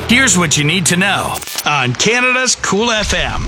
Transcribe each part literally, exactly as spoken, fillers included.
Here's what you need to know on Canada's Cool F M.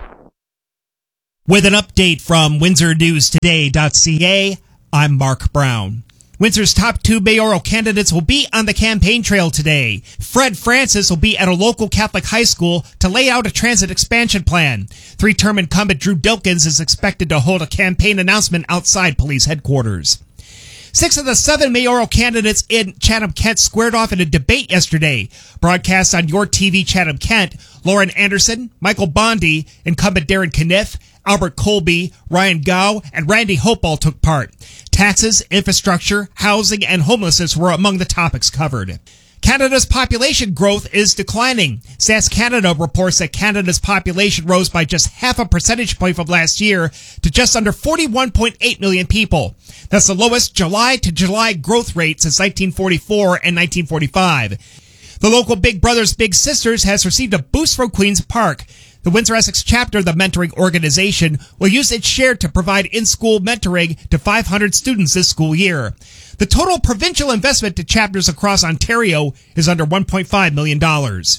With an update from Windsor News Today dot C A, I'm Mark Brown. Windsor's top two mayoral candidates will be on the campaign trail today. Fred Francis will be at a local Catholic high school to lay out a transit expansion plan. Three-term incumbent Drew Dilkins is expected to hold a campaign announcement outside police headquarters. Six of the seven mayoral candidates in Chatham-Kent squared off in a debate yesterday. Broadcast on Your T V Chatham-Kent, Lauren Anderson, Michael Bondi, incumbent Darren Kniff, Albert Colby, Ryan Gow, and Randy Hopewell took part. Taxes, infrastructure, housing, and homelessness were among the topics covered. Canada's population growth is declining. Stats Canada reports that Canada's population rose by just half a percentage point from last year to just under forty-one point eight million people. That's the lowest July to July growth rate since nineteen forty-four and nineteen forty-five. The local Big Brothers Big Sisters has received a boost from Queen's Park. The Windsor Essex chapter of the mentoring organization will use its share to provide in-school mentoring to five hundred students this school year. The total provincial investment to chapters across Ontario is under one point five million dollars.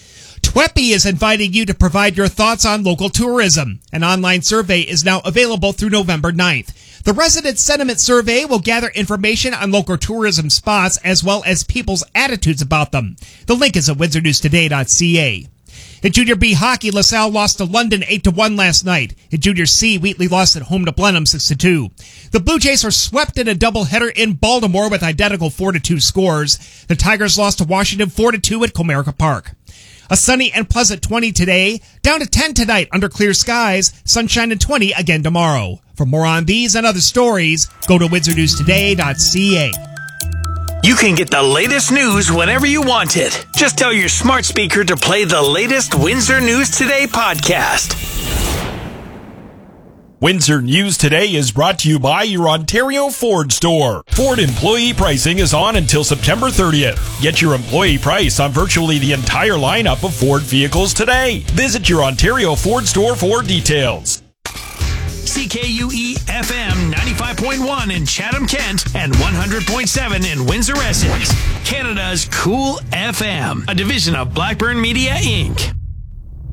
T W E P I is inviting you to provide your thoughts on local tourism. An online survey is now available through November ninth. The Resident Sentiment Survey will gather information on local tourism spots as well as people's attitudes about them. The link is at Windsor News Today dot C A. In Junior B hockey, LaSalle lost to London eight to one last night. In Junior C, Wheatley lost at home to Blenheim six to two. The Blue Jays are swept in a doubleheader in Baltimore with identical four to two scores. The Tigers lost to Washington four to two at Comerica Park. A sunny and pleasant twenty today, down to ten tonight under clear skies, sunshine and twenty again tomorrow. For more on these and other stories, go to Windsor News Today dot C A. You can get the latest news whenever you want it. Just tell your smart speaker to play the latest Windsor News Today podcast. Windsor News Today is brought to you by your Ontario Ford store. Ford employee pricing is on until September thirtieth. Get your employee price on virtually the entire lineup of Ford vehicles today. Visit your Ontario Ford store for details. C K U E F M ninety-five point one in Chatham-Kent and one hundred point seven in Windsor Essex. Canada's Cool F M, a division of Blackburn Media, Incorporated.